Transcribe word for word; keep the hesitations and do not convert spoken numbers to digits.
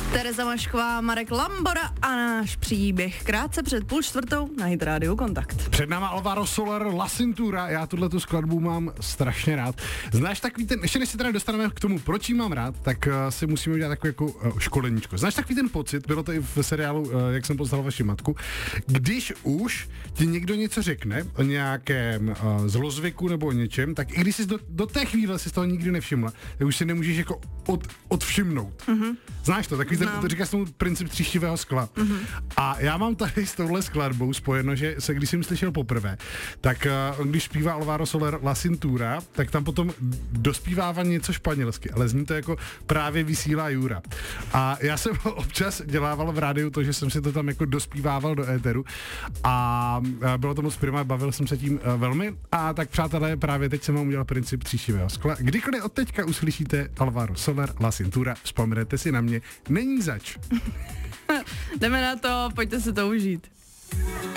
Tereza Mašková, Marek Lambora a náš příběh krátce před půl čtvrtou na Hit Radio Kontakt. Před náma Alvaro Soler, La Cintura, já tuhletu skladbu mám strašně rád. Znáš takový ten, ještě než se teda dostaneme k tomu, proč jí mám rád, tak uh, si musíme udělat takový jako uh, školeníčko. Znáš takový ten pocit, bylo to i v seriálu uh, Jak jsem poznal vaši matku, když už ti někdo něco řekne o nějakém uh, zlozvyku nebo o něčem, tak i když jsi do, do té chvíle si z toho nikdy nevšimla, tak už si nemůžeš jako od, odvšimnout. Mm-hmm. Znáš to? Takový ten, to říkáš tomu princip tříštivého skla. Mm-hmm. A já mám tady s touhle skladbou spojeno, že se když jsem slyšel poprvé, tak uh, když zpívá Alvaro Soler La Cintura, tak tam potom dospívává něco španělsky, ale zní to jako právě vysílá Jura. A já jsem občas dělával v rádiu to, že jsem si to tam jako dospívával do éteru a bylo to moc prima, bavil jsem se tím uh, velmi. A tak přátelé, právě teď jsem vám udělal princip tříštivého skla. Kdykoliv od teďka uslyšíte Alvaro Soler La Cintura, vzpomenete si na mě, není zač. Jdeme na to, pojďte se to užít.